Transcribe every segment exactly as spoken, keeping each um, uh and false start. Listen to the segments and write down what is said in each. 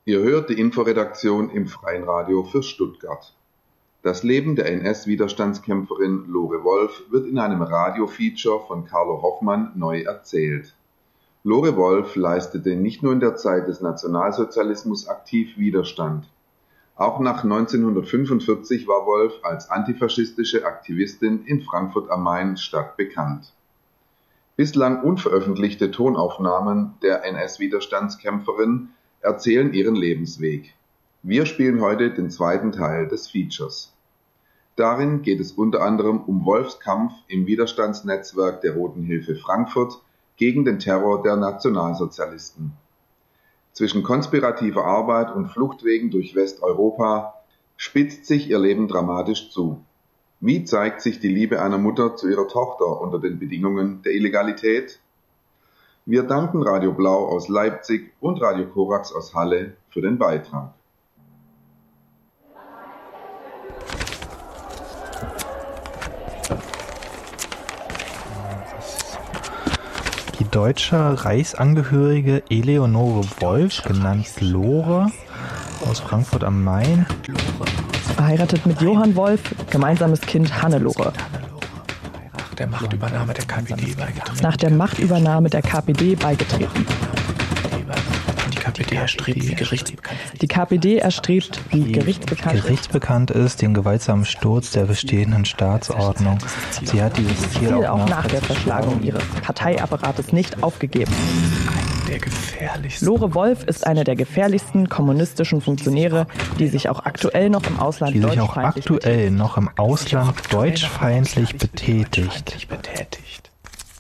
Ihr hört die Inforedaktion im Freien Radio für Stuttgart. Das Leben der N S-Widerstandskämpferin Lore Wolf wird in einem Radio-Feature von Carlo Hoffmann neu erzählt. Lore Wolf leistete nicht nur in der Zeit des Nationalsozialismus aktiv Widerstand. Auch nach neunzehnhundertfünfundvierzig war Wolf als antifaschistische Aktivistin in Frankfurt am Main stadtbekannt. Bislang unveröffentlichte Tonaufnahmen der N S-Widerstandskämpferin erzählen ihren Lebensweg. Wir spielen heute den zweiten Teil des Features. Darin geht es unter anderem um Wolfs Kampf im Widerstandsnetzwerk der Roten Hilfe Frankfurt gegen den Terror der Nationalsozialisten. Zwischen konspirativer Arbeit und Fluchtwegen durch Westeuropa spitzt sich ihr Leben dramatisch zu. Wie zeigt sich die Liebe einer Mutter zu ihrer Tochter unter den Bedingungen der Illegalität? Wir danken Radio Blau aus Leipzig und Radio Korax aus Halle für den Beitrag. Die deutsche Reichsangehörige Eleonore Wolf, genannt Lore, aus Frankfurt am Main. Verheiratet mit Johann Wolf, gemeinsames Kind Hannelore. Nach der Machtübernahme der K P D beigetreten. Nach der Machtübernahme der K P D beigetreten. Die K P D erstrebt, wie gerichtsbekannt Die K P D erstrebt, wie gerichtsbekannt gerichtsbekannt ist, den gewaltsamen Sturz der bestehenden Staatsordnung. Sie hat dieses Ziel Ziel auch auch nach der Verschlagung ihres Parteiapparates nicht aufgegeben. der gefährlichsten. Lore Wolf ist eine der gefährlichsten kommunistischen Funktionäre, die sich auch aktuell noch im Ausland die sich auch deutschfeindlich aktuell noch im Ausland deutschfeindlich betätigt. betätigt.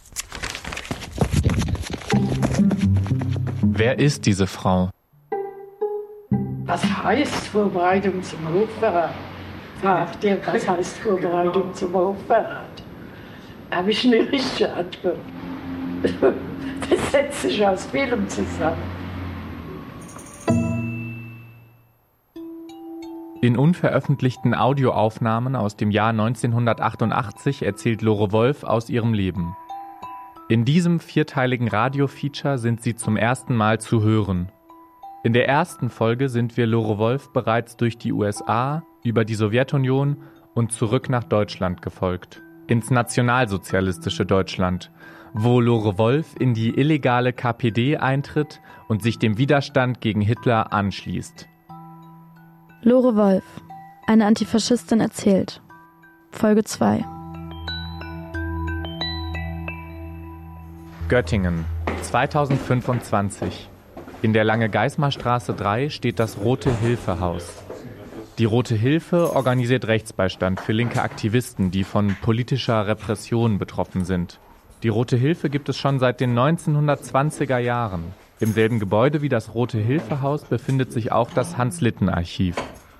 Wer ist diese Frau? Was heißt Vorbereitung zum Hochverrat? Fragt ihr, was heißt Vorbereitung zum Hochverrat? Habe ich eine richtige Antwort. Das setzt sich aus vielem zusammen. In unveröffentlichten Audioaufnahmen aus dem Jahr neunzehnhundertachtundachtzig erzählt Lore Wolf aus ihrem Leben. In diesem vierteiligen Radio-Feature sind sie zum ersten Mal zu hören. In der ersten Folge sind wir Lore Wolf bereits durch die U S A, über die Sowjetunion und zurück nach Deutschland gefolgt. Ins nationalsozialistische Deutschland, wo Lore Wolf in die illegale K P D eintritt und sich dem Widerstand gegen Hitler anschließt. Lore Wolf, eine Antifaschistin erzählt. Folge zwei. Göttingen, zweitausendfünfundzwanzig. In der Lange-Geismar-Straße drei steht das Rote Hilfe-Haus. Die Rote Hilfe organisiert Rechtsbeistand für linke Aktivisten, die von politischer Repression betroffen sind. Die Rote Hilfe gibt es schon seit den neunzehnhundertzwanziger Jahren. Im selben Gebäude wie das Rote Hilfe-Haus befindet sich auch das Hans-Litten-Archiv.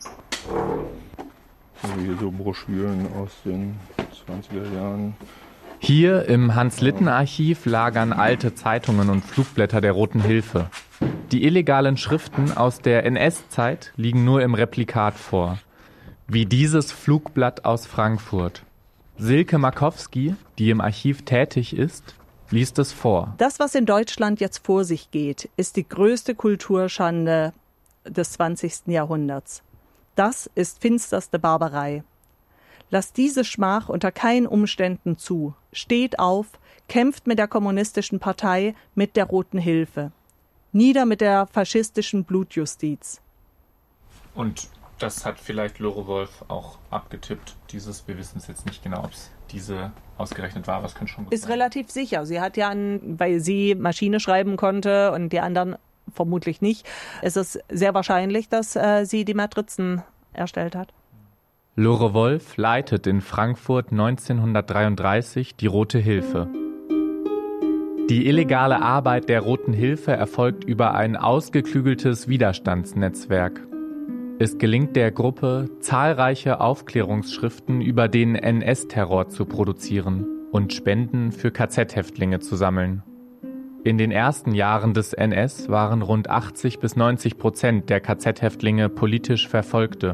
Hier so Broschüren aus den zwanziger Jahren. Hier im Hans-Litten-Archiv lagern alte Zeitungen und Flugblätter der Roten Hilfe. Die illegalen Schriften aus der N S-Zeit liegen nur im Replikat vor. Wie dieses Flugblatt aus Frankfurt. Silke Markowski, die im Archiv tätig ist, liest es vor. Das, was in Deutschland jetzt vor sich geht, ist die größte Kulturschande des zwanzigsten Jahrhunderts. Das ist finsterste Barbarei. Lasst diese Schmach unter keinen Umständen zu. Steht auf, kämpft mit der kommunistischen Partei, mit der Roten Hilfe. Nieder mit der faschistischen Blutjustiz. Und das hat vielleicht Lore Wolf auch abgetippt, dieses, wir wissen es jetzt nicht genau, ob es diese ausgerechnet war, was könnte schon gut Ist sein. relativ sicher. Sie hat ja, an, weil sie Maschine schreiben konnte und die anderen vermutlich nicht, ist es sehr wahrscheinlich, dass äh, sie die Matrizen erstellt hat. Lore Wolf leitet in Frankfurt neunzehnhundertdreiunddreißig die Rote Hilfe. Die illegale Arbeit der Roten Hilfe erfolgt über ein ausgeklügeltes Widerstandsnetzwerk. Es gelingt der Gruppe, zahlreiche Aufklärungsschriften über den N S-Terror zu produzieren und Spenden für K Z-Häftlinge zu sammeln. In den ersten Jahren des N S waren rund achtzig bis neunzig Prozent der K Z-Häftlinge politisch Verfolgte.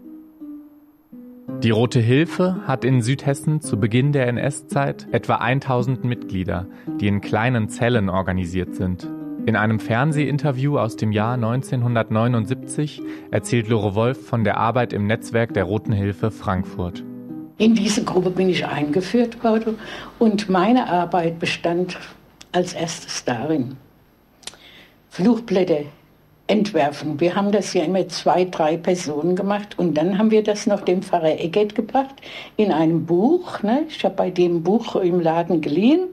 Die Rote Hilfe hat in Südhessen zu Beginn der N S-Zeit etwa tausend Mitglieder, die in kleinen Zellen organisiert sind. In einem Fernsehinterview aus dem Jahr neunzehnhundertneunundsiebzig erzählt Lore Wolf von der Arbeit im Netzwerk der Roten Hilfe Frankfurt. In diese Gruppe bin ich eingeführt worden und meine Arbeit bestand als erstes darin, Flugblätter entwerfen. Wir haben das ja immer zwei, drei Personen gemacht und dann haben wir das noch dem Pfarrer Eggert gebracht in einem Buch. Ne? Ich habe bei dem Buch im Laden geliehen.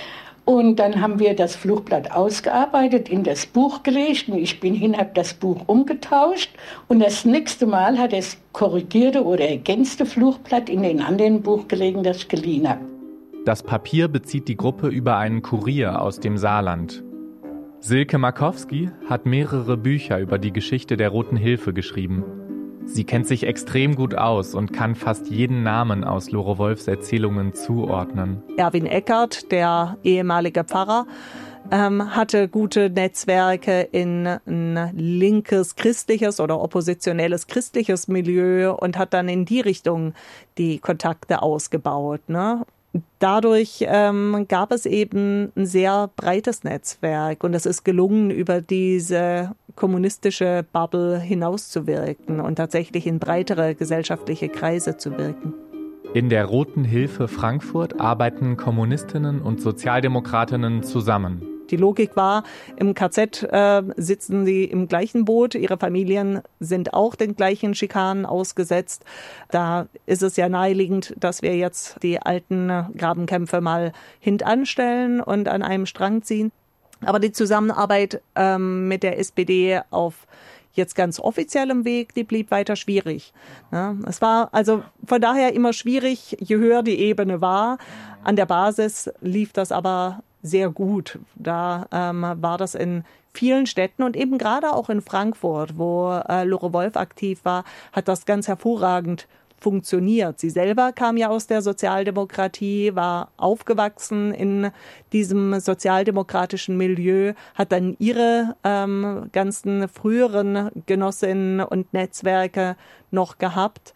Und dann haben wir das Flugblatt ausgearbeitet, in das Buch gelegt. Und ich bin hin, habe das Buch umgetauscht. Und das nächste Mal hat das korrigierte oder ergänzte Flugblatt in den anderen Buch gelegen, das ich geliehen habe. Das Papier bezieht die Gruppe über einen Kurier aus dem Saarland. Silke Markowski hat mehrere Bücher über die Geschichte der Roten Hilfe geschrieben. Sie kennt sich extrem gut aus und kann fast jeden Namen aus Lore Wolfs Erzählungen zuordnen. Erwin Eckert, der ehemalige Pfarrer, ähm, hatte gute Netzwerke in ein linkes christliches oder oppositionelles christliches Milieu und hat dann in die Richtung die Kontakte ausgebaut, ne? Dadurch ähm, gab es eben ein sehr breites Netzwerk und es ist gelungen, über diese kommunistische Bubble hinauszuwirken und tatsächlich in breitere gesellschaftliche Kreise zu wirken. In der Roten Hilfe Frankfurt arbeiten Kommunistinnen und Sozialdemokratinnen zusammen. Die Logik war, im K Z äh, sitzen sie im gleichen Boot, ihre Familien sind auch den gleichen Schikanen ausgesetzt. Da ist es ja naheliegend, dass wir jetzt die alten Grabenkämpfe mal hintanstellen und an einem Strang ziehen. Aber die Zusammenarbeit ähm, mit der S P D auf jetzt ganz offiziellem Weg, die blieb weiter schwierig. Ja, es war also von daher immer schwierig, je höher die Ebene war. An der Basis lief das aber sehr gut. Da ähm, war das in vielen Städten und eben gerade auch in Frankfurt, wo äh, Lore Wolf aktiv war, hat das ganz hervorragend funktioniert. Sie selber kam ja aus der Sozialdemokratie, war aufgewachsen in diesem sozialdemokratischen Milieu, hat dann ihre ähm, ganzen früheren Genossinnen und Netzwerke noch gehabt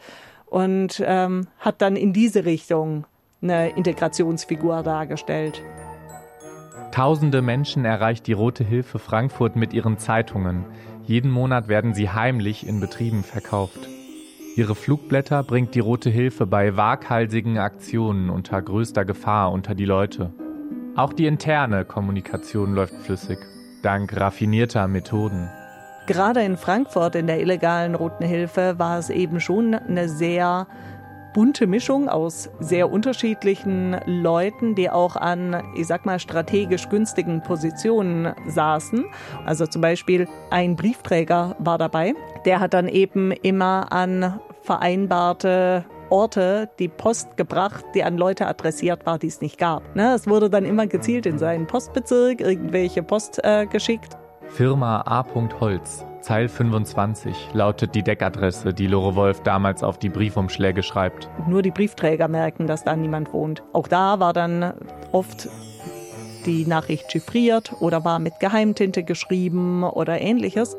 und ähm, hat dann in diese Richtung eine Integrationsfigur dargestellt. Tausende Menschen erreicht die Rote Hilfe Frankfurt mit ihren Zeitungen. Jeden Monat werden sie heimlich in Betrieben verkauft. Ihre Flugblätter bringt die Rote Hilfe bei waghalsigen Aktionen unter größter Gefahr unter die Leute. Auch die interne Kommunikation läuft flüssig, dank raffinierter Methoden. Gerade in Frankfurt in der illegalen Roten Hilfe war es eben schon eine sehr bunte Mischung aus sehr unterschiedlichen Leuten, die auch an, ich sag mal, strategisch günstigen Positionen saßen. Also zum Beispiel ein Briefträger war dabei. Der hat dann eben immer an vereinbarte Orte die Post gebracht, die an Leute adressiert war, die es nicht gab. Ne, es wurde dann immer gezielt in seinen Postbezirk irgendwelche Post äh, geschickt. Firma A. Holz, Zeil fünfundzwanzig, lautet die Deckadresse, die Lore Wolf damals auf die Briefumschläge schreibt. Nur die Briefträger merken, dass da niemand wohnt. Auch da war dann oft die Nachricht chiffriert oder war mit Geheimtinte geschrieben oder ähnliches.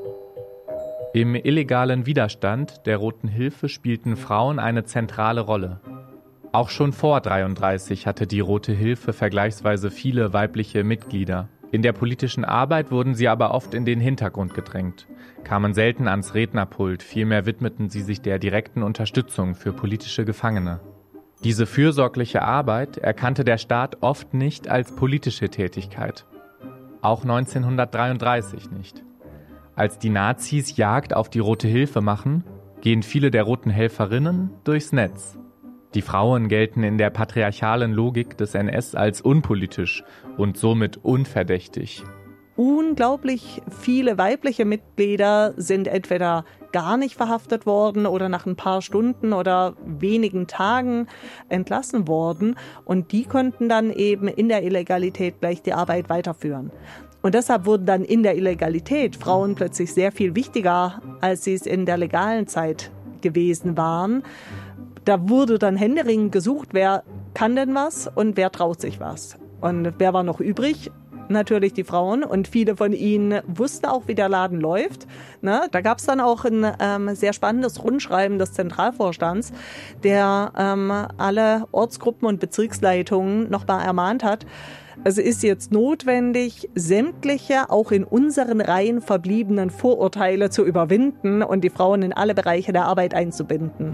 Im illegalen Widerstand der Roten Hilfe spielten Frauen eine zentrale Rolle. Auch schon vor dreiunddreißig hatte die Rote Hilfe vergleichsweise viele weibliche Mitglieder. In der politischen Arbeit wurden sie aber oft in den Hintergrund gedrängt, kamen selten ans Rednerpult, vielmehr widmeten sie sich der direkten Unterstützung für politische Gefangene. Diese fürsorgliche Arbeit erkannte der Staat oft nicht als politische Tätigkeit. Auch neunzehnhundertdreiunddreißig nicht. Als die Nazis Jagd auf die Rote Hilfe machen, gehen viele der Roten Helferinnen durchs Netz. Die Frauen gelten in der patriarchalen Logik des N S als unpolitisch und somit unverdächtig. Unglaublich viele weibliche Mitglieder sind entweder gar nicht verhaftet worden oder nach ein paar Stunden oder wenigen Tagen entlassen worden. Und die konnten dann eben in der Illegalität gleich die Arbeit weiterführen. Und deshalb wurden dann in der Illegalität Frauen plötzlich sehr viel wichtiger, als sie es in der legalen Zeit gewesen waren. Da wurde dann händeringend gesucht, wer kann denn was und wer traut sich was. Und wer war noch übrig? Natürlich die Frauen. Und viele von ihnen wussten auch, wie der Laden läuft. Ne? Da gab es dann auch ein ähm, sehr spannendes Rundschreiben des Zentralvorstands, der ähm, alle Ortsgruppen und Bezirksleitungen nochmal ermahnt hat, Es ist jetzt notwendig, sämtliche, auch in unseren Reihen verbliebenen Vorurteile zu überwinden und die Frauen in alle Bereiche der Arbeit einzubinden.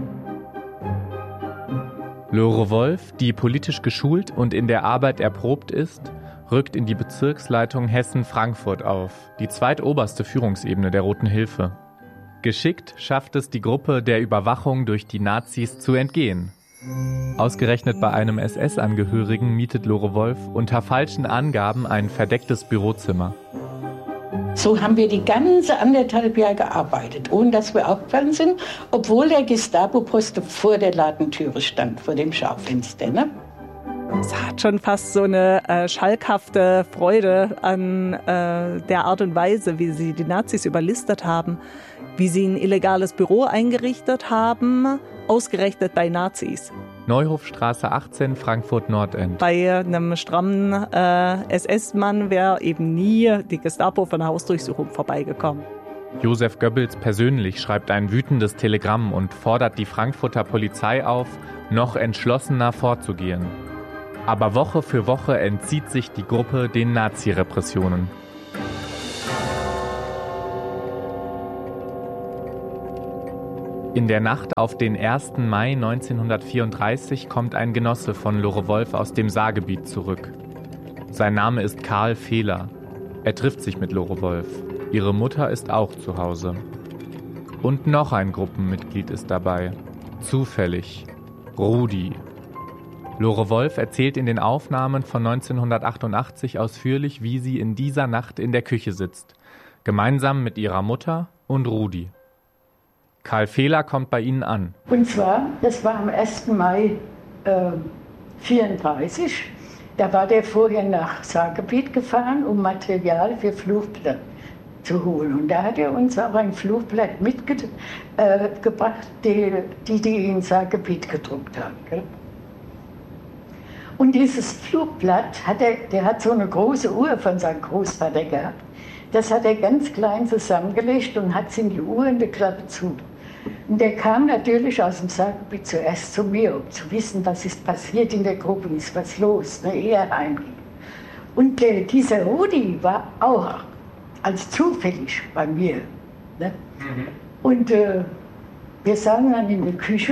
Lore Wolf, die politisch geschult und in der Arbeit erprobt ist, rückt in die Bezirksleitung Hessen-Frankfurt auf, die zweitoberste Führungsebene der Roten Hilfe. Geschickt schafft es die Gruppe der Überwachung durch die Nazis zu entgehen. Ausgerechnet bei einem S S-Angehörigen mietet Lore Wolf unter falschen Angaben ein verdecktes Bürozimmer. So haben wir die ganze anderthalb Jahre gearbeitet, ohne dass wir aufgefallen sind, obwohl der Gestapo-Poste vor der Ladentüre stand, vor dem Schaufenster. Ne? Es hat schon fast so eine äh, schalkhafte Freude an äh, der Art und Weise, wie sie die Nazis überlistet haben, wie sie ein illegales Büro eingerichtet haben, ausgerechnet bei Nazis. Neuhofstraße achtzehn, Frankfurt-Nordend. Bei einem strammen äh, S S-Mann wäre eben nie die Gestapo von der Hausdurchsuchung vorbeigekommen. Josef Goebbels persönlich schreibt ein wütendes Telegramm und fordert die Frankfurter Polizei auf, noch entschlossener vorzugehen. Aber Woche für Woche entzieht sich die Gruppe den Nazi-Repressionen. In der Nacht auf den ersten Mai neunzehnhundertvierunddreißig kommt ein Genosse von Lore Wolf aus dem Saargebiet zurück. Sein Name ist Karl Fehler. Er trifft sich mit Lore Wolf. Ihre Mutter ist auch zu Hause. Und noch ein Gruppenmitglied ist dabei. Zufällig. Rudi. Lore Wolf erzählt in den Aufnahmen von neunzehnhundertachtundachtzig ausführlich, wie sie in dieser Nacht in der Küche sitzt. Gemeinsam mit ihrer Mutter und Rudi. Karl Fehler kommt bei ihnen an. Und zwar, das war am ersten Mai neunzehnhundertvierunddreißig. Da war der vorher nach Saargebiet gefahren, um Material für Flugblatt zu holen. Und da hat er uns auch ein Flugblatt mitgebracht, äh, die, die in Saargebiet gedruckt haben. Gell? Und dieses Flugblatt, hat er, der hat so eine große Uhr von seinem Großvater gehabt. Das hat er ganz klein zusammengelegt und hat es in die Uhr in der Klappe zu. Und der kam natürlich aus dem Saargebiet zuerst zu mir, um zu wissen, was ist passiert in der Gruppe, ist was los, ne, er heimging. Und der, dieser Rudi war auch als zufällig bei mir. Ne? Mhm. Und äh, wir saßen dann in der Küche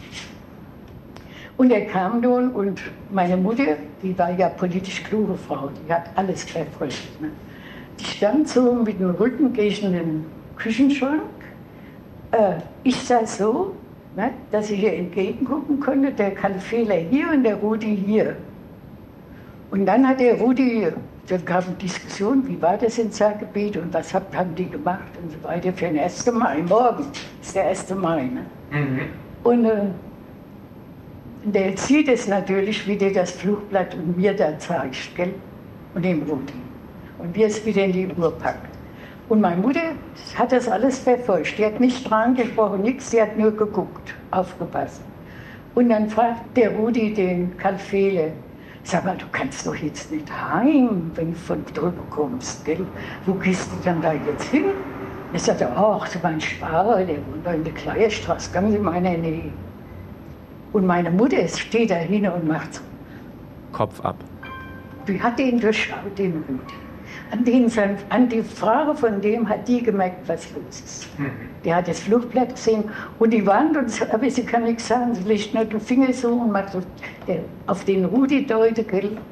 und er kam nun und meine Mutter, die war ja politisch kluge Frau, die hat alles verfolgt. Ne? Die stand so mit dem Rücken gegen den Küchenschrank. Äh, ich saß so, ne, dass ich ihr entgegengucken konnte, der Karl Fehler hier und der Rudi hier. Und dann hat der Rudi, da gab es eine Diskussion, wie war das in Saargebiet und was haben die gemacht und so weiter für den ersten Mai. Morgen ist der erste Mai. Ne? Mhm. Und äh, der sieht es natürlich, wie der das Flugblatt und mir da zeigt, gell? Und dem Rudi. Und wie es wieder in die Uhr packt. Und meine Mutter hat das alles verfolgt. Die hat nicht dran gesprochen, nichts, sie hat nur geguckt, aufgepasst. Und dann fragt der Rudi den Karl Fehler, sag mal, du kannst doch jetzt nicht heim, wenn du von drüben kommst, gell? Wo gehst du dann da jetzt hin? Er sagte, ach, so mein Sparer, der wohnt da in der Kleierstraße, ganz in meiner Nähe. Und meine Mutter steht da hin und macht so. Kopf ab. Die hat ihn durchschaut, den Rudi. An, den, an die Frage von dem hat die gemerkt, was los ist. Mhm. Die hat das Flugblatt gesehen und die warnt uns, aber sie kann nichts sagen. Sie legt nur den Finger so und macht so, der, auf den Rudi deutet.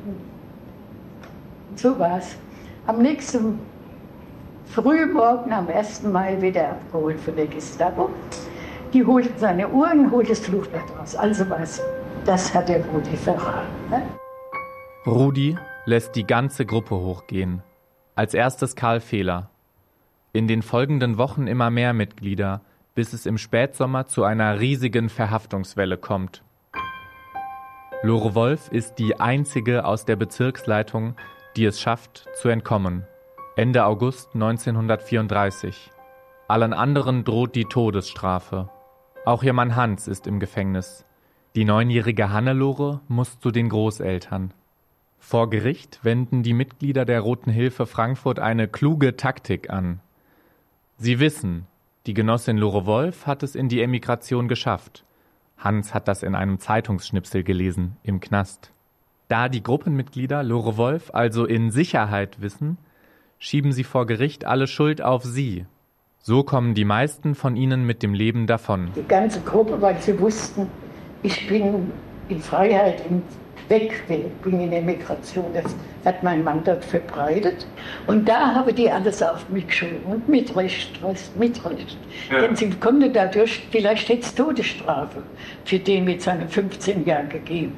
So war's. Am nächsten Frühmorgen, am ersten Mai, wieder abgeholt von der Gestapo. Die holt seine Uhr und holt das Flugblatt raus. Also was, das hat der Rudi verraten. Ne? Rudi lässt die ganze Gruppe hochgehen. Als erstes Karl Fehler. In den folgenden Wochen immer mehr Mitglieder, bis es im Spätsommer zu einer riesigen Verhaftungswelle kommt. Lore Wolf ist die einzige aus der Bezirksleitung, die es schafft, zu entkommen. Ende August neunzehnhundertvierunddreißig. Allen anderen droht die Todesstrafe. Auch ihr Mann Hans ist im Gefängnis. Die neunjährige Hannelore muss zu den Großeltern. Vor Gericht wenden die Mitglieder der Roten Hilfe Frankfurt eine kluge Taktik an. Sie wissen, die Genossin Lore Wolf hat es in die Emigration geschafft. Hans hat das in einem Zeitungsschnipsel gelesen, im Knast. Da die Gruppenmitglieder Lore Wolf also in Sicherheit wissen, schieben sie vor Gericht alle Schuld auf sie. So kommen die meisten von ihnen mit dem Leben davon. Die ganze Gruppe, weil sie wussten, ich bin in Freiheit, weg, bin in der Migration. Das hat mein Mann dort verbreitet. Und da haben die alles auf mich geschoben. Und mit Recht, was, mit Recht. Ja. Denn sie konnte dadurch, vielleicht hätte es Todesstrafe für den mit seinen fünfzehn Jahren gegeben.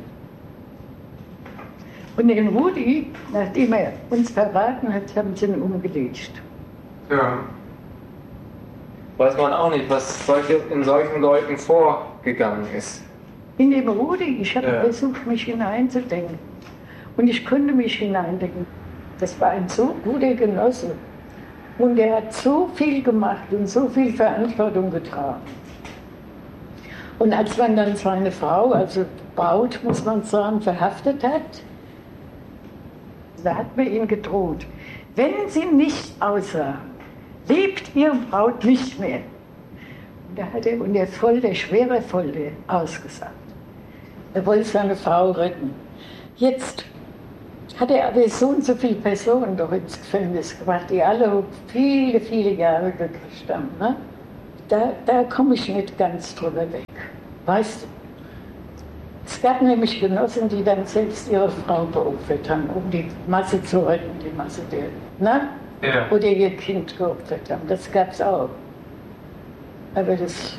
Und den Rudi, nachdem er uns verraten hat, haben sie ihn umgelegt. Ja. Weiß man auch nicht, was solche, in solchen Leuten vorgegangen ist. In dem Rudi, ich habe ja. versucht, mich hineinzudenken. Und ich konnte mich hineindenken. Das war ein so guter Genosse. Und er hat so viel gemacht und so viel Verantwortung getragen. Und als man dann seine Frau, also Braut, muss man sagen, verhaftet hat, da hat man ihn gedroht. Wenn sie nicht aussagen, lebt ihre Braut nicht mehr. Und da hat er unter Folter, schwerer Folter, ausgesagt. Er wollte seine Frau retten. Jetzt hat er aber so und so viele Personen doch ins Gefängnis gebracht, die alle viele, viele Jahre gekriegt haben. Ne? Da, da komme ich nicht ganz drüber weg. Weißt du? Es gab nämlich Genossen, die dann selbst ihre Frau geopfert haben, um die Masse zu retten, die Masse der, ne? Ja. Oder ihr Kind geopfert haben. Das gab es auch. Aber das,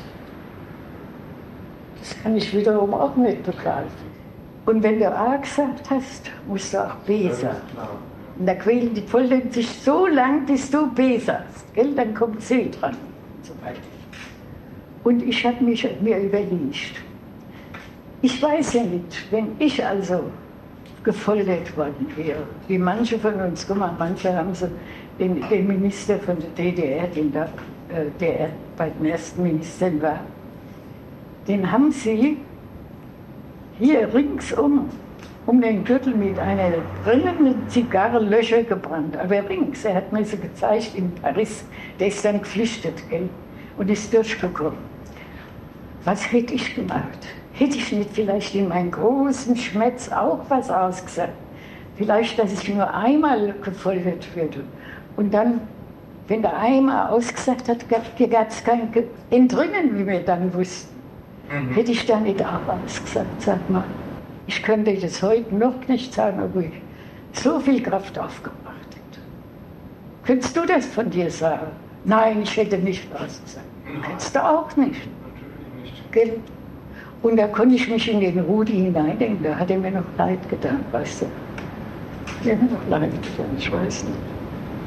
das kann ich wiederum auch nicht begreifen. Und wenn du A gesagt hast, musst du auch B sagen. Und da quälen die Folgen sich so lang, bis du B sagst. Gell? Dann kommt C dran. Und so weiter. Und ich habe mich mir überlegt, ich weiß ja nicht, wenn ich also gefoltert worden wäre, wie manche von uns, guck mal, manche haben so den, den Minister von der D D R, den da, äh, der bei den ersten Ministern war, den haben sie hier ringsum um den Gürtel mit einer brennenden Zigarre Löcher gebrannt. Aber rings, er hat mir so gezeigt in Paris, der ist dann geflüchtet, gell, und ist durchgekommen. Was hätte ich gemacht? Hätte ich nicht vielleicht in meinem großen Schmerz auch was ausgesagt? Vielleicht, dass ich nur einmal gefoltert würde. Und dann, wenn der einmal ausgesagt hat, gab es kein Entrinnen, wie wir dann wussten. Mhm. Hätte ich dann nicht auch ausgesagt, sag mal. Ich könnte das heute noch nicht sagen, ob ich so viel Kraft aufgebracht hätte. Könntest du das von dir sagen? Nein, ich hätte nicht ausgesagt. Könntest du auch nicht. Natürlich nicht. Gell? Und da konnte ich mich in den Rudi hineindenken, da hat er mir noch leid getan, weißt du. Er hat mir noch leid getan, ich weiß nicht.